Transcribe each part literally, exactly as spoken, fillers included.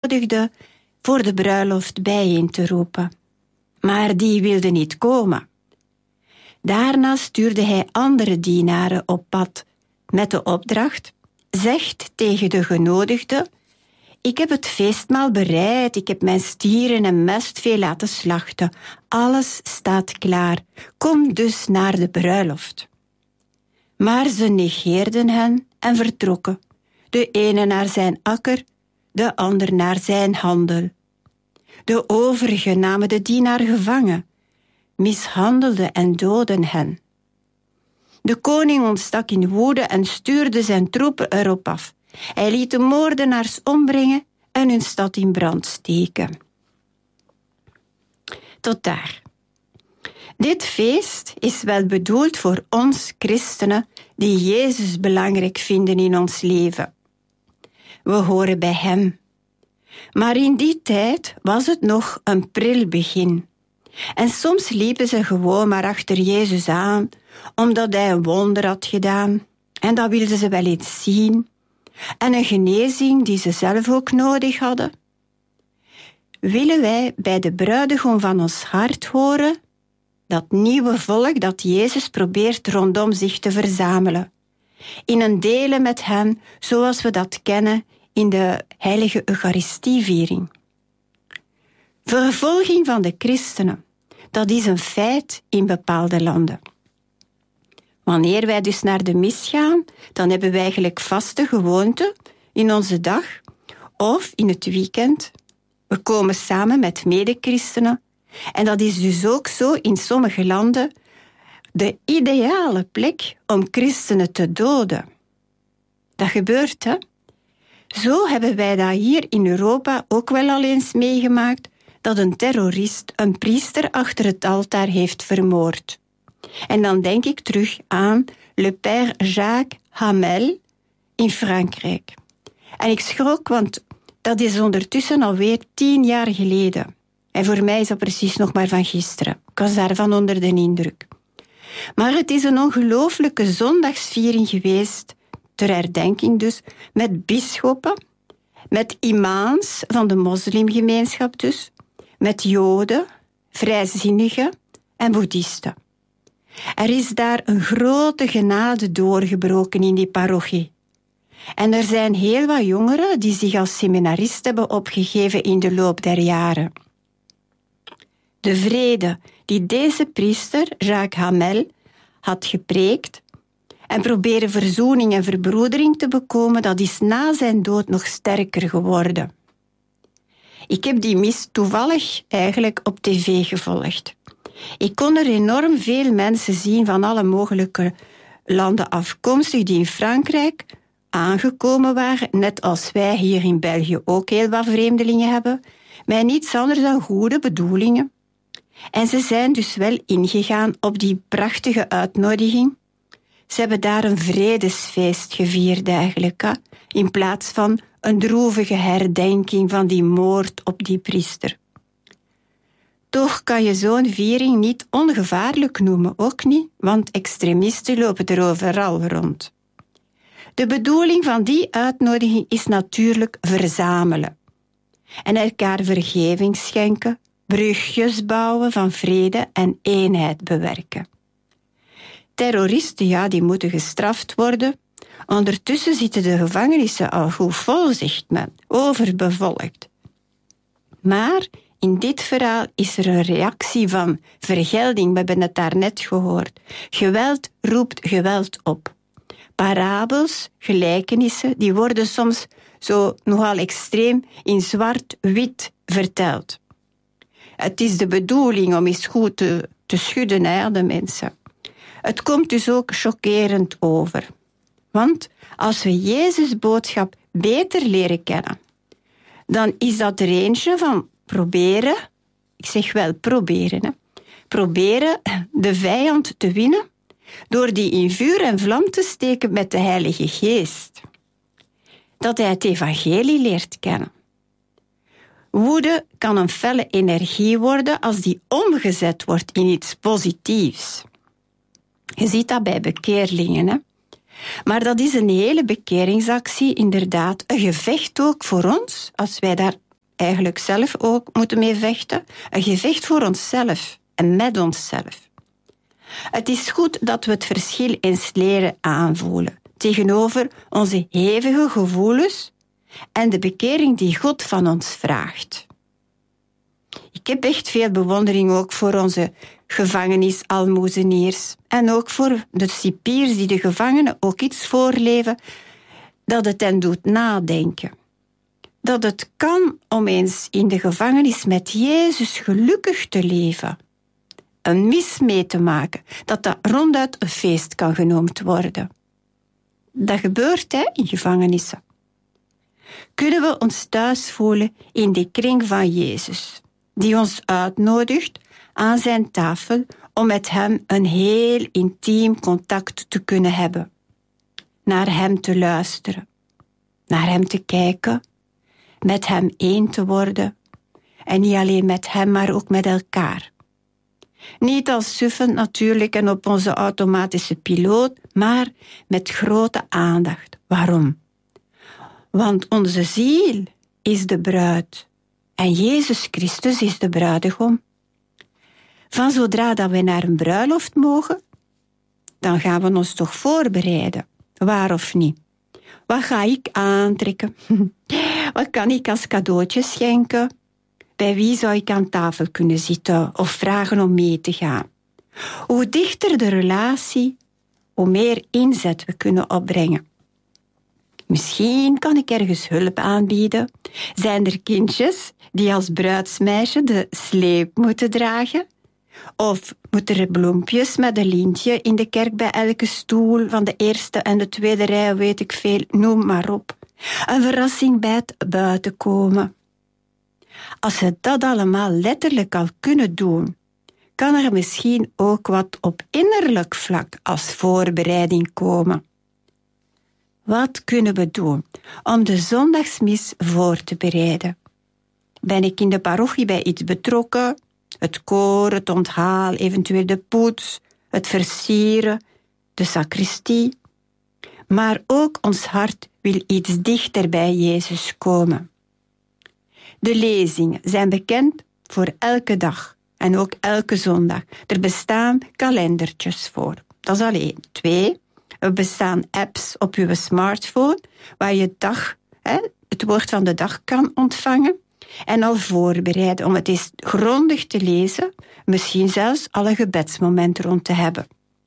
genodigden voor de bruiloft bijeen te roepen. Maar die wilden niet komen. Daarna stuurde hij andere dienaren op pad met de opdracht: zegt tegen de genodigden: ik heb het feestmaal bereid, ik heb mijn stieren en mestvee laten slachten. Alles staat klaar. Kom dus naar de bruiloft. Maar ze negeerden hen en vertrokken. De ene naar zijn akker, de ander naar zijn handel. De overigen namen de dienaar gevangen, mishandelden en doodden hen. De koning ontstak in woede en stuurde zijn troepen erop af. Hij liet de moordenaars ombrengen en hun stad in brand steken. Tot daar. Dit feest is wel bedoeld voor ons christenen die Jezus belangrijk vinden in ons leven. We horen bij hem. Maar in die tijd was het nog een pril begin. En soms liepen ze gewoon maar achter Jezus aan, omdat hij een wonder had gedaan. En dat wilden ze wel eens zien. En een genezing die ze zelf ook nodig hadden. Willen wij bij de bruidegom van ons hart horen, dat nieuwe volk dat Jezus probeert rondom zich te verzamelen, in een delen met hem zoals we dat kennen in de heilige Eucharistieviering. Vervolging van de christenen, dat is een feit in bepaalde landen. Wanneer wij dus naar de mis gaan, dan hebben wij eigenlijk vaste gewoonten in onze dag of in het weekend. We komen samen met medechristenen en dat is dus ook zo in sommige landen de ideale plek om christenen te doden. Dat gebeurt, hè? Zo hebben wij dat hier in Europa ook wel al eens meegemaakt, dat een terrorist een priester achter het altaar heeft vermoord. En dan denk ik terug aan Le Père Jacques Hamel in Frankrijk. En ik schrok, want dat is ondertussen alweer tien jaar geleden. En voor mij is dat precies nog maar van gisteren. Ik was daarvan onder de indruk. Maar het is een ongelooflijke zondagsviering geweest, ter herdenking dus, met bisschoppen, met imams van de moslimgemeenschap dus, met joden, vrijzinnigen en boeddhisten. Er is daar een grote genade doorgebroken in die parochie. En er zijn heel wat jongeren die zich als seminarist hebben opgegeven in de loop der jaren. De vrede die deze priester, Jacques Hamel, had gepreekt en proberen verzoening en verbroedering te bekomen, dat is na zijn dood nog sterker geworden. Ik heb die mis toevallig eigenlijk op tv gevolgd. Ik kon er enorm veel mensen zien van alle mogelijke landen afkomstig die in Frankrijk aangekomen waren, net als wij hier in België ook heel wat vreemdelingen hebben, met niets anders dan goede bedoelingen. En ze zijn dus wel ingegaan op die prachtige uitnodiging. Ze hebben daar een vredesfeest gevierd eigenlijk, hè? In plaats van een droevige herdenking van die moord op die priester. Toch kan je zo'n viering niet ongevaarlijk noemen, ook niet, want extremisten lopen er overal rond. De bedoeling van die uitnodiging is natuurlijk verzamelen en elkaar vergeving schenken, brugjes bouwen van vrede en eenheid bewerken. Terroristen, ja, die moeten gestraft worden. Ondertussen zitten de gevangenissen al goed vol, zegt men, overbevolkt. Maar in dit verhaal is er een reactie van vergelding. We hebben het daarnet gehoord. Geweld roept geweld op. Parabels, gelijkenissen, die worden soms zo nogal extreem in zwart-wit verteld. Het is de bedoeling om eens goed te, te schudden naar de mensen. Het komt dus ook chockerend over. Want als we Jezus' boodschap beter leren kennen, dan is dat er eentje van proberen, ik zeg wel proberen, hè, proberen de vijand te winnen door die in vuur en vlam te steken met de Heilige Geest. Dat hij het evangelie leert kennen. Woede kan een felle energie worden als die omgezet wordt in iets positiefs. Je ziet dat bij bekeerlingen, hè? Maar dat is een hele bekeringsactie, inderdaad. Een gevecht ook voor ons, als wij daar eigenlijk zelf ook moeten mee vechten. Een gevecht voor onszelf en met onszelf. Het is goed dat we het verschil eens leren aanvoelen tegenover onze hevige gevoelens en de bekering die God van ons vraagt. Ik heb echt veel bewondering ook voor onze gevangenisalmoezeniers en ook voor de cipiers die de gevangenen ook iets voorleven dat het hen doet nadenken. Dat het kan om eens in de gevangenis met Jezus gelukkig te leven. Een mis mee te maken, dat dat ronduit een feest kan genoemd worden. Dat gebeurt hè, in gevangenissen. Kunnen we ons thuis voelen in de kring van Jezus, die ons uitnodigt aan zijn tafel om met hem een heel intiem contact te kunnen hebben. Naar hem te luisteren, naar hem te kijken, met hem één te worden. En niet alleen met hem, maar ook met elkaar. Niet als suffend natuurlijk en op onze automatische piloot, maar met grote aandacht. Waarom? Want onze ziel is de bruid en Jezus Christus is de bruidegom. Van zodra dat we naar een bruiloft mogen, dan gaan we ons toch voorbereiden. Waar of niet? Wat ga ik aantrekken? Wat kan ik als cadeautje schenken? Bij wie zou ik aan tafel kunnen zitten of vragen om mee te gaan? Hoe dichter de relatie, hoe meer inzet we kunnen opbrengen. Misschien kan ik ergens hulp aanbieden. Zijn er kindjes die als bruidsmeisje de sleep moeten dragen? Of moeten er bloempjes met een lintje in de kerk bij elke stoel van de eerste en de tweede rij, weet ik veel, noem maar op. Een verrassing bij het buiten komen. Als ze dat allemaal letterlijk al kunnen doen, kan er misschien ook wat op innerlijk vlak als voorbereiding komen. Wat kunnen we doen om de zondagsmis voor te bereiden? Ben ik in de parochie bij iets betrokken? Het koor, het onthaal, eventueel de poets, het versieren, de sacristie. Maar ook ons hart wil iets dichter bij Jezus komen. De lezingen zijn bekend voor elke dag en ook elke zondag. Er bestaan kalendertjes voor. Dat is al één. Twee, er bestaan apps op uw smartphone waar je dag, hè, het woord van de dag kan ontvangen en al voorbereiden om het eens grondig te lezen, misschien zelfs alle gebedsmomenten rond te hebben.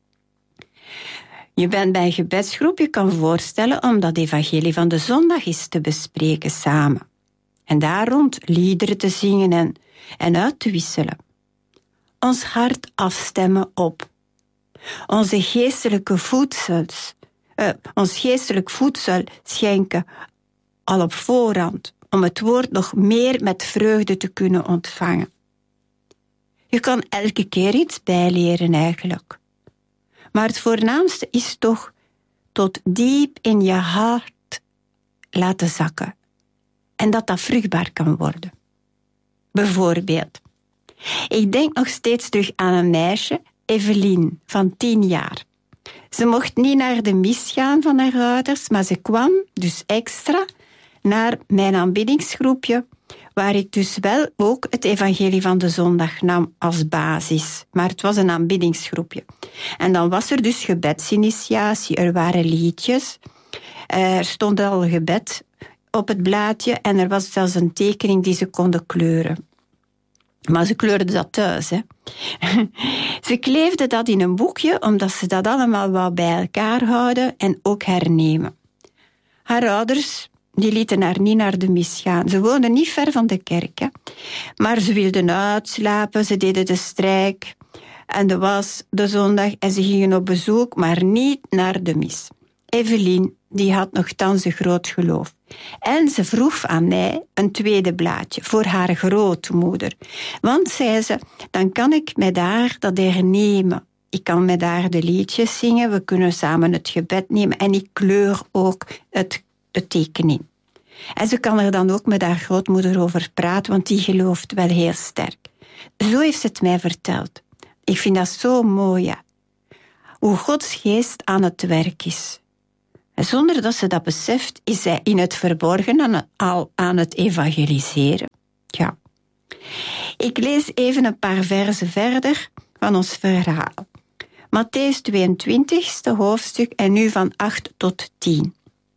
Je bent bij een gebedsgroep, je kan voorstellen om dat evangelie van de zondag eens te bespreken samen. En daar rond liederen te zingen en, en uit te wisselen. Ons hart afstemmen op. Onze geestelijke voedsels, uh, ons geestelijk voedsel schenken al op voorhand, om het woord nog meer met vreugde te kunnen ontvangen. Je kan elke keer iets bijleren eigenlijk. Maar het voornaamste is toch tot diep in je hart laten zakken. En dat dat vruchtbaar kan worden. Bijvoorbeeld, ik denk nog steeds terug aan een meisje, Evelien, van tien jaar. Ze mocht niet naar de mis gaan van haar ouders, maar ze kwam dus extra naar mijn aanbiddingsgroepje, waar ik dus wel ook het evangelie van de zondag nam als basis. Maar het was een aanbiddingsgroepje. En dan was er dus gebedsinitiatie, er waren liedjes, er stond al gebed op het blaadje en er was zelfs een tekening die ze konden kleuren. Maar ze kleurden dat thuis, hè. Ze kleefde dat in een boekje, omdat ze dat allemaal wou bij elkaar houden en ook hernemen. Haar ouders, die lieten haar niet naar de mis gaan. Ze woonden niet ver van de kerk, hè. Maar ze wilden uitslapen, ze deden de strijk en de was de zondag en ze gingen op bezoek, maar niet naar de mis. Evelien, die had nogthans een groot geloof. En ze vroeg aan mij een tweede blaadje voor haar grootmoeder. Want, zei ze, dan kan ik met haar dat hernemen. Ik kan met haar de liedjes zingen, we kunnen samen het gebed nemen en ik kleur ook het, de tekening. En ze kan er dan ook met haar grootmoeder over praten, want die gelooft wel heel sterk. Zo heeft ze het mij verteld. Ik vind dat zo mooi, ja. Hoe Gods geest aan het werk is. En zonder dat ze dat beseft, is zij in het verborgen al aan het evangeliseren. Ja. Ik lees even een paar versen verder van ons verhaal. Mattheüs tweeëntwintigste hoofdstuk en nu van acht tot tien.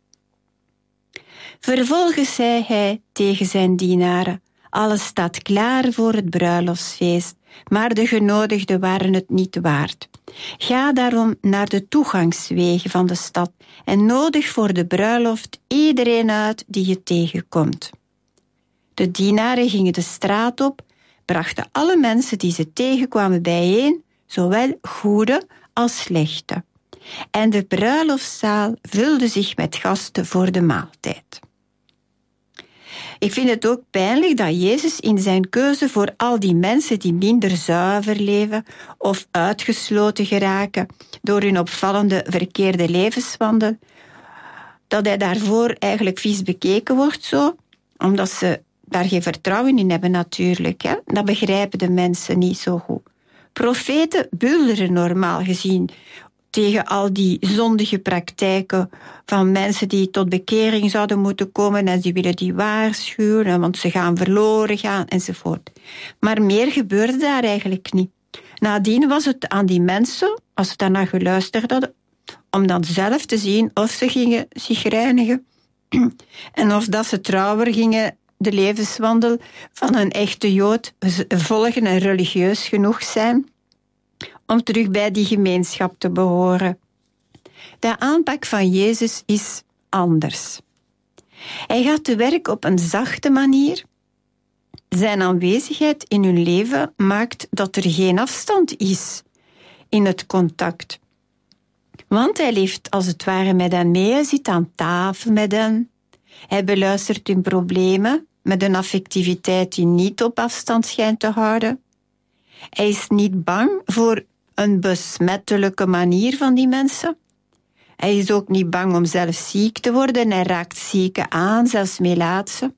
Vervolgens zei hij tegen zijn dienaren: alles staat klaar voor het bruiloftsfeest, maar de genodigden waren het niet waard. Ga daarom naar de toegangswegen van de stad en nodig voor de bruiloft iedereen uit die je tegenkomt. De dienaren gingen de straat op, brachten alle mensen die ze tegenkwamen bijeen, zowel goede als slechte. En de bruiloftszaal vulde zich met gasten voor de maaltijd. Ik vind het ook pijnlijk dat Jezus in zijn keuze voor al die mensen die minder zuiver leven of uitgesloten geraken door hun opvallende verkeerde levenswandel, dat hij daarvoor eigenlijk vies bekeken wordt zo, omdat ze daar geen vertrouwen in hebben natuurlijk. Hè? Dat begrijpen de mensen niet zo goed. Profeten bulderen normaal gezien tegen al die zondige praktijken van mensen die tot bekering zouden moeten komen en die willen die waarschuwen, want ze gaan verloren gaan enzovoort. Maar meer gebeurde daar eigenlijk niet. Nadien was het aan die mensen, als ze daarna geluisterd hadden, om dan zelf te zien of ze gingen zich reinigen en of dat ze trouwer gingen de levenswandel van een echte Jood volgen en religieus genoeg zijn om terug bij die gemeenschap te behoren. De aanpak van Jezus is anders. Hij gaat te werk op een zachte manier. Zijn aanwezigheid in hun leven maakt dat er geen afstand is in het contact. Want hij leeft als het ware met hen mee, hij zit aan tafel met hen. Hij beluistert hun problemen met een affectiviteit die niet op afstand schijnt te houden. Hij is niet bang voor een besmettelijke manier van die mensen. Hij is ook niet bang om zelf ziek te worden. Hij raakt zieken aan, zelfs melaatsen.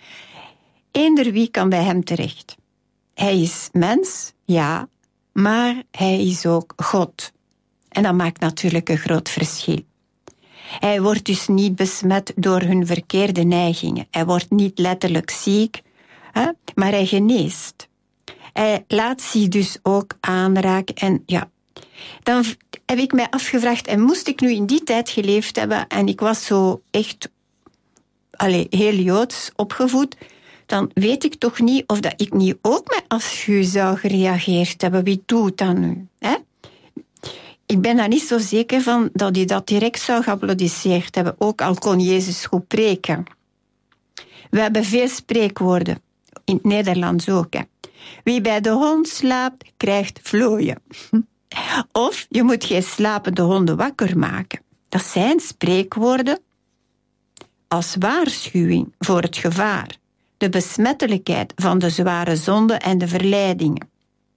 Eender wie kan bij hem terecht. Hij is mens, ja, maar hij is ook God. En dat maakt natuurlijk een groot verschil. Hij wordt dus niet besmet door hun verkeerde neigingen. Hij wordt niet letterlijk ziek, hè, maar hij geneest. Hij laat zich dus ook aanraken. En ja, dan heb ik mij afgevraagd, en moest ik nu in die tijd geleefd hebben, en ik was zo echt allez, heel Joods opgevoed, dan weet ik toch niet of dat ik niet ook met afschuw zou gereageerd hebben. Wie doet dat nu? Hè? Ik ben daar niet zo zeker van dat hij dat direct zou geapplaudisseerd hebben, ook al kon Jezus goed preken. We hebben veel spreekwoorden, in het Nederlands ook. Hè. Wie bij de hond slaapt, krijgt vlooien. Of je moet geen slapende honden wakker maken. Dat zijn spreekwoorden als waarschuwing voor het gevaar, de besmettelijkheid van de zware zonden en de verleidingen.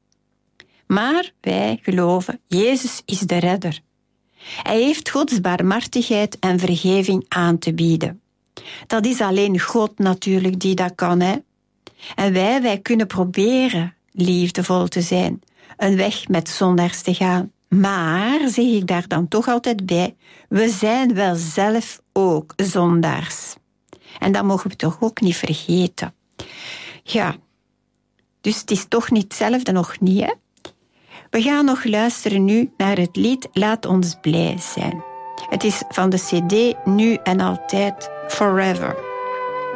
Maar wij geloven, Jezus is de redder. Hij heeft Gods barmhartigheid en vergeving aan te bieden. Dat is alleen God natuurlijk die dat kan, hè. En wij, wij kunnen proberen liefdevol te zijn, een weg met zondaars te gaan. Maar, zeg ik daar dan toch altijd bij, we zijn wel zelf ook zondaars. En dat mogen we toch ook niet vergeten. Ja, dus het is toch niet hetzelfde, nog niet, hè? We gaan nog luisteren nu naar het lied Laat ons blij zijn. Het is van de cd Nu en Altijd, Forever.